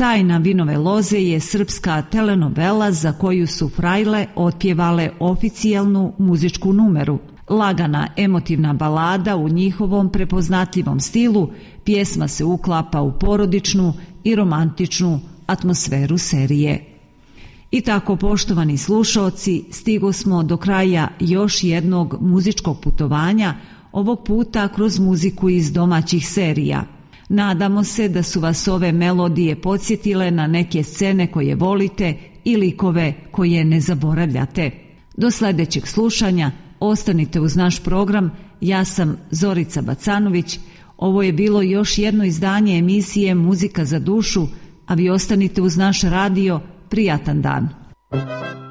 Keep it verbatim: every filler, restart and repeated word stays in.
Tajna vinove loze je srpska telenovela za koju su Frajle otpjevale oficijalnu muzičku numeru. Lagana emotivna balada u njihovom prepoznatljivom stilu, pjesma se uklapa u porodičnu i romantičnu atmosferu serije. I tako, poštovani slušaoci, stigosmo do kraja još jednog muzičkog putovanja, ovog puta kroz muziku iz domaćih serija. Nadamo se da su vas ove melodije podsjetile na neke scene koje volite i likove koje ne zaboravljate. Do sljedećeg slušanja ostanite uz naš program. Ja sam Zorica Bacanović. Ovo je bilo još jedno izdanje emisije Muzika za dušu, a vi ostanite uz naš radio. Prijatan dan.